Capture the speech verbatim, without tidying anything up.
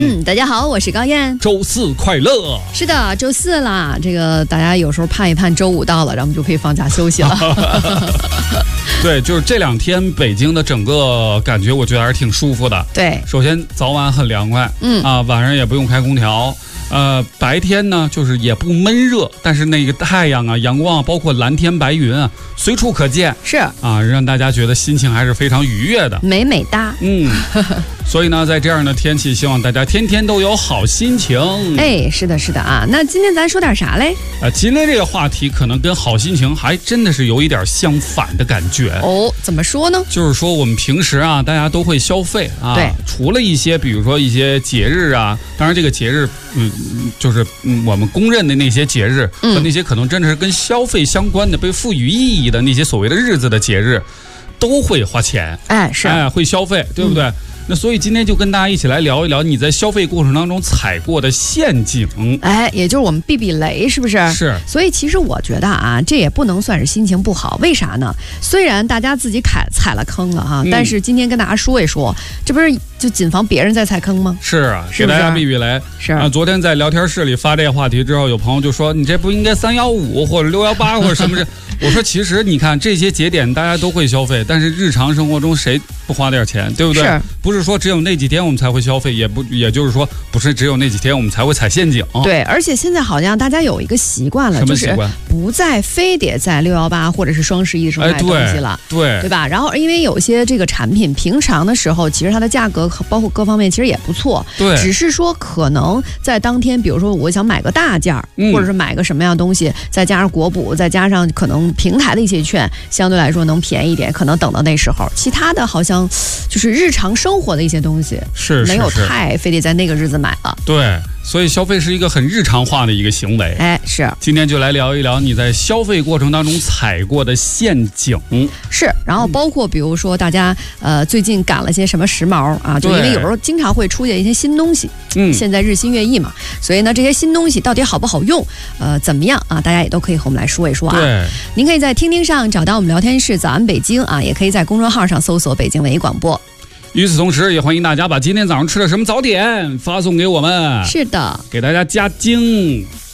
嗯，大家好，我是高燕。 周四快乐！ 是的，周四啦，这个大家有时候盼一盼周五到了，然后我们就可以放假休息了。 对，就是这两天北京的整个感觉，我觉得还是挺舒服的。 对， 首先早晚很凉快，嗯啊，晚上也不用开空调。呃，白天呢，就是也不闷热，但是那个太阳啊、阳光啊，包括蓝天白云啊，随处可见。 是啊，让大家觉得心情还是非常愉悦的， 美美哒。 嗯，所以呢，在这样的天气，希望大家天天都有好心情。 哎，是的，是的啊。那今天咱说点啥嘞？ 啊，今天这个话题可能跟好心情还真的是有一点相反的感觉。 哦，怎么说呢？ 就是说，我们平时啊，大家都会消费啊。 对。 除了一些，比如说一些节日啊，当然这个节日，嗯。就是嗯，我们公认的那些节日和那些可能真的是跟消费相关的、被赋予意义的那些所谓的日子的节日，都会花钱， 哎，是， 哎，会消费，对不对？嗯，那所以今天就跟大家一起来聊一聊你在消费过程当中踩过的陷阱， 哎，也就是我们避避雷，是不是？ 是。 所以其实我觉得啊，这也不能算是心情不好，为啥呢？虽然大家自己踩踩了坑了哈，嗯，但是今天跟大家说一说，这不是就谨防别人在踩坑吗？ 是啊，是是给大家避避雷。 是啊，昨天在聊天室里发这个话题之后，有朋友就说你这不应该三幺五或者六幺八或者什么我说其实你看这些节点大家都会消费，但是日常生活中谁不花点钱，对不对？ 是。 不是说只有那几天我们才会消费，也不也就是说不是只有那几天我们才会踩陷阱。 对，而且现在好像大家有一个习惯了， 什么习惯？ 就是不再非得在六幺八或者是双十一的时候买东西了， 哎，对 对, 对吧？然后因为有些这个产品平常的时候，其实它的价格包括各方面其实也不错， 对， 只是说可能在当天，比如说我想买个大件儿，嗯，或者是买个什么样东西，再加上国补，再加上可能平台的一些券，相对来说能便宜一点，可能等到那时候，其他的好像就是日常生活的一些东西是没有太非得在那个日子买了。 对，所以消费是一个很日常化的一个行为。 哎，是。 今天就来聊一聊你在消费过程当中踩过的陷阱。 是，然后包括比如说大家呃最近赶了些什么时髦啊，就因为有时候经常会出现一些新东西，嗯，现在日新月异嘛，所以呢这些新东西到底好不好用，呃怎么样啊，大家也都可以和我们来说一说啊。 对， 您可以在听听上找到我们聊天室早安北京啊，也可以在公众号上搜索北京文艺广播。 与此同时，也欢迎大家把今天早上吃的什么早点发送给我们。 是的， 给大家加精。